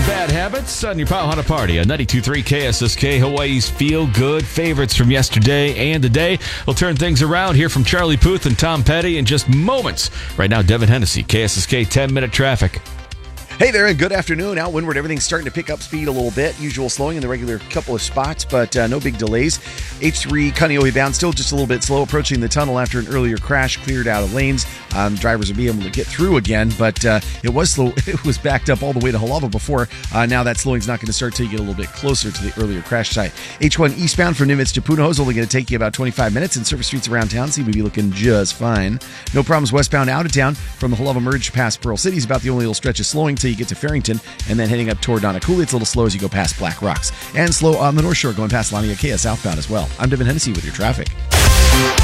Bad Habits on your Powhatan Party on 92.3 KSSK, Hawaii's feel-good favorites from yesterday and today. We'll turn things around here from Charlie Puth and Tom Petty in just moments. Right now, Devin Hennessy, KSSK 10-minute traffic. Hey there, and good afternoon. Out windward, everything's starting to pick up speed a little bit. Usual slowing in the regular couple of spots, but no big delays. H3 Kaneohe bound, still just a little bit slow, approaching the tunnel after an earlier crash, cleared out of lanes. Drivers will be able to get through again, but it was slow. It was backed up all the way to Halawa before. Now that slowing's not going to start till you get a little bit closer to the earlier crash site. H1 eastbound from Nimitz to Punahou is only going to take you about 25 minutes, and surface streets around town seem to be looking just fine. No problems westbound out of town from the Halawa merge past Pearl City is about the only little stretch of slowing till you get to Farrington, and then heading up toward Nanakuli. It's a little slow as you go past Black Rocks. And slow on the North Shore going past Laniakea southbound as well. I'm Devin Hennessy with your traffic.